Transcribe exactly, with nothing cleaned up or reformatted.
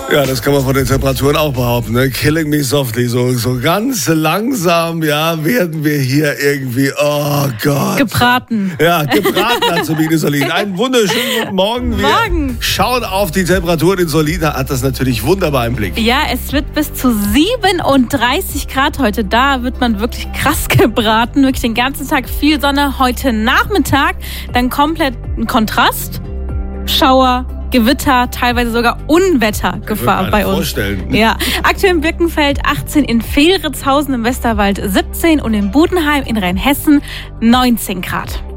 Ja, das kann man von den Temperaturen auch behaupten, ne? Killing me softly, so, so ganz langsam, ja, werden wir hier irgendwie, oh Gott. Gebraten. Ja, gebraten hat Sabine Solin. Einen wunderschönen guten Morgen. Wir Morgen. schauen auf die Temperaturen in Solin, da hat das natürlich wunderbar im Blick. Ja, es wird bis zu siebenunddreißig Grad heute. Da wird man wirklich krass gebraten. Wirklich den ganzen Tag viel Sonne. Heute Nachmittag dann komplett ein Kontrast. Schauer, Gewitter, teilweise sogar Unwettergefahr bei uns. Vorstellen. Ja, aktuell in Birkenfeld achtzehn, in Fehlritzhausen im Westerwald siebzehn und in Budenheim in Rheinhessen neunzehn Grad.